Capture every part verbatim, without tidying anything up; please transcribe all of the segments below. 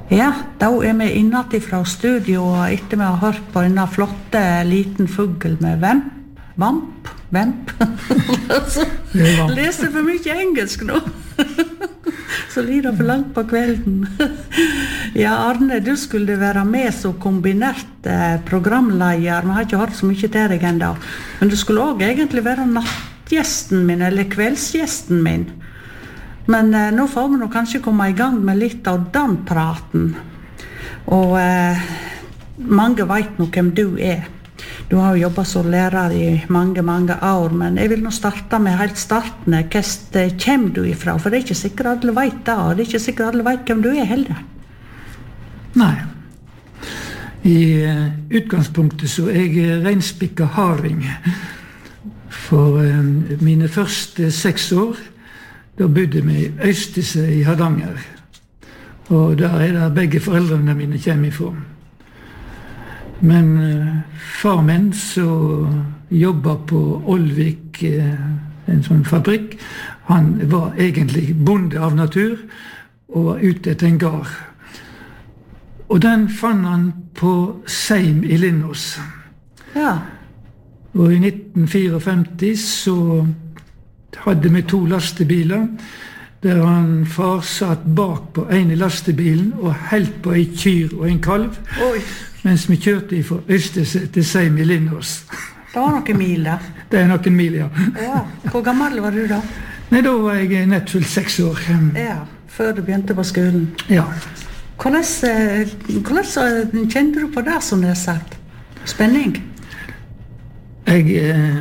Ja, da er vi innat fra studio og etter vi har hørt på en flotte liten fugl med vemp, vamp, vemp. Leser for mye engelsk nå. Så lider for langt på kvelden. Ja, Arne, du skulle være med som kombinert eh, programleier. Vi har ikke hørt så mye til deg enda. Men du skulle også egentlig være nattgjesten min, eller kveldsgjesten min. Men eh, nå får vi nå kanskje komme i gang med litt av den praten. Og eh, mange vet nå hvem du er. Du har jo jobbet som lærer i mange, mange år, men jeg vil nå starte med helt starten. Hvor kommer du ifra? For det er ikke sikkert alle vet det, og det er ikke sikkert alle vet hvem du er heller. Nei. I uh, utgangspunktet så er jeg reinspikka harding. For uh, mine første seks år, da bodde vi i Øystese i Hardanger. Og der er det begge foreldrene mine kommer ifra. Men uh, far min så jobbet på Olvik, uh, en sånn fabrikk. Han var egentlig bonde av natur og var ute etter en gard. Og den fann han på Seim i Lindås. Ja. Og i nitten femtifire så hadde vi to lastebiler, der han far satt bak på en i lastebilen og helt på en kyr og en kalv. Oi. Mens vi kjørte fra Øystese til Seim i Lindås. Det var noen mil da. Det er noen mil, ja. Ja. Hvor gammel var du da? Nei, da var jeg nett fullt seks år. Ja, før du begynte på skolen. Ja. Hvordan, hvordan kjente du på det som det er sagt? Spenning? Jeg,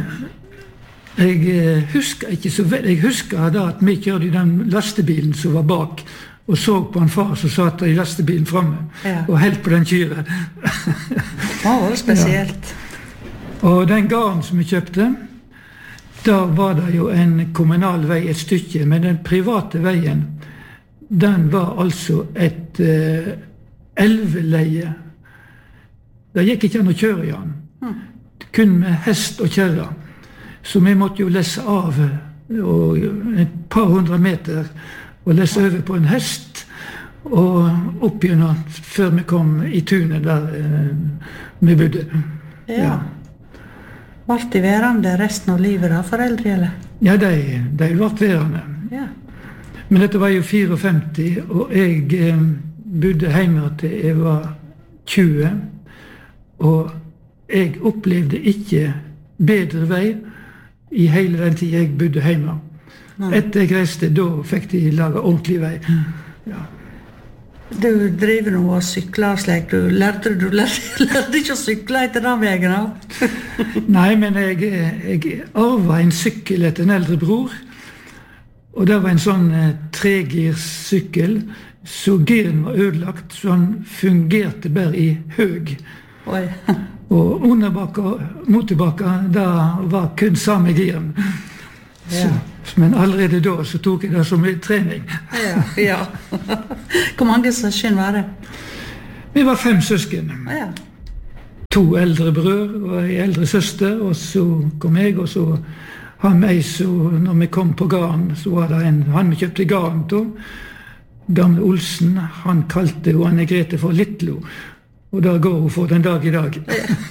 jeg husker ikke så vel. Jeg husker da at vi kjørte i den lastebilen som var bak, og så på en far som satt i lastebilen fremme, ja. Og helt på den kyren. Det var spesielt. Ja. Og den gården som vi kjøpte, da var det jo en kommunal vei et stykke, men den private veien, den var altså et eh, elveleie. Det gikk ikke an å kjøre i den. Mm. Kun med hest og kjerre. Så vi måtte jo lesse av og et par hundre meter og lesse over på en hest og opp gjennom før vi kom i tunet der eh, vi bodde. Ja. Ja. Vart de værende resten av livet da, foreldre, eller? Ja, de, de vart værende. Ja. Men dette var jo femtifire, og jeg eh, bodde hjemme til jeg var tjue, og jeg opplevde ikke bedre vei i hele den tid jeg bodde hjemme. Nei. Etter jeg reiste, da fikk de lage ordentlig vei. Ja. Du driver nå og sykler slik, du lærte, du lærte, lærte ikke å sykle etter den veien da? Nei, men jeg, jeg arvet en sykkel etter en eldre bror, og det var en sånn eh, tregirssykkel, så giren var ødelagt, så han fungerte bare i høg. Oi. Og underbakka, motebakka, da var kun samme giren. Ja. Så, men allerede da så tok jeg det som en trening. Ja, ja. Hvor mange søsken var det? Vi var fem søsken. Ja. To eldre brød og en eldre søster, og så kom jeg, og så han meg, så når vi kom på gården, så var det en, han vi kjøpte gården til, gamle Olsen, han kalte jo Anne Grete for Littlo, og da går hun for den dag i dag.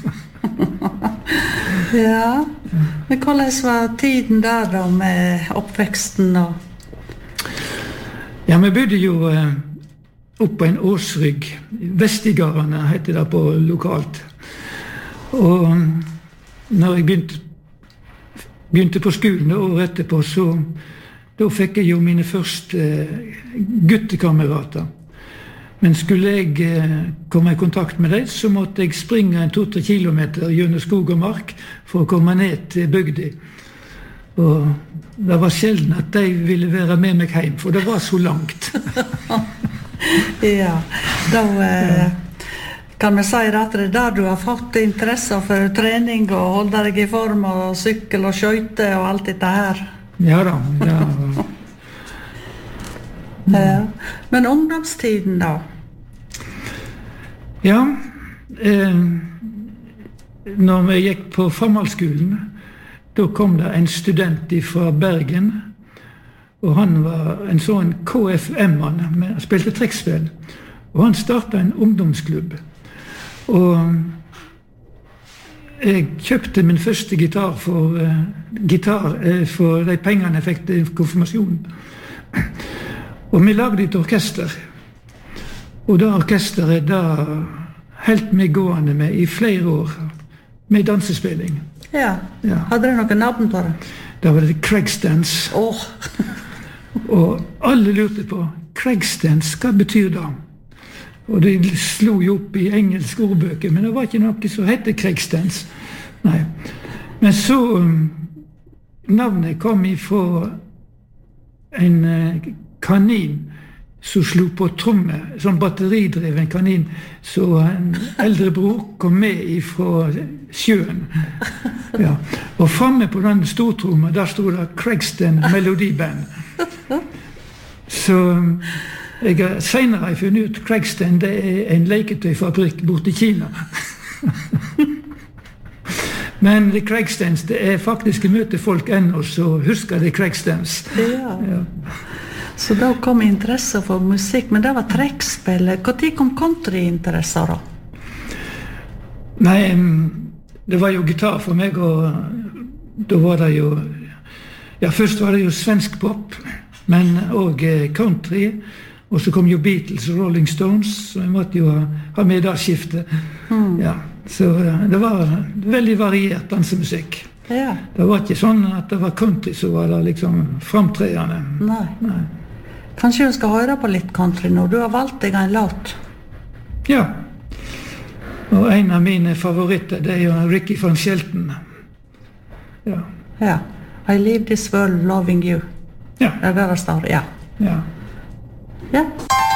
Ja, men hvordan var tiden der da med oppveksten og... Ja, vi bodde jo eh, opp på en åsrygg, Vestigardene heter det på lokalt, og når jeg begynte begynte på skolen året etterpå, så da fikk jeg jo mine første eh, guttekamerater. Men skulle jeg eh, komme i kontakt med dem, så måtte jeg springe en to-tre kilometer gjennom skog og mark for å komme ned til bygda. Og det var sjelden at de ville være med meg hjem, for det var så langt. Ja, da... Eh... Ja. Kan vi si at det er der du har fått interesse for trening og holde deg i form og sykkel og skøyte og alt dette her? Ja da. Ja. Ja. Men ungdomstiden da? Ja, eh, når vi gikk på formalskolen, da kom det en student fra Bergen, og han var en sånn K F M-mann, han spilte trekkspill. Og han startet en ungdomsklubb. Og jeg kjøpte min første gitar for, uh, gitar, uh, for de pengene jeg fikk til konfirmasjonen. Og vi lagde et orkester. Og det orkesteret da helt meg gående med i flere år, med dansespilling. Ja, ja. Hadde dere noen navn på det? Da var det Craigstance. Oh. Og alle lurte på, Craigstance, hva betyr det? Og de slo jo opp i engelske ordbøker, men det var ikke noe som hette Craigstance. Nei. Men så, um, navnet kom ifra en uh, kanin som slo på tromme, sånn batteridreven kanin, så en eldre bror kom med ifra sjøen. Ja. Og fremme på den stortromme, der stod det Craigston Melodiband. Så jeg har senere funnet ut Craigston, det er en leketøyfabrikk borte i Kina. Men det Craigstons, det er faktisk møte folk ennå, så husker det Craigstons. Ja. Ja. Så da kom interesse for musikk, men det var trekkspill. Hvor tid kom countryinteresser da? Nei, det var jo gitar for meg, og da var det jo, ja, først var det jo svensk pop, men også country, og så kom jo Beatles og Rolling Stones, så jeg måtte jo ha, ha med det skiftet. Mm. Ja, så det var veldig variert dansemusikk. Ja. Det var ikke sånn at det var country som var det liksom framtredende. Nei. Nei. Kanskje du skal høre på litt country nå. Du har valgt deg en låt. Ja. Og en av mine favoritter, det er jo Ricky van Shelton. Ja. Ja. I leave this world loving you. Ja. Det er der det står, ja. Ja. Ja.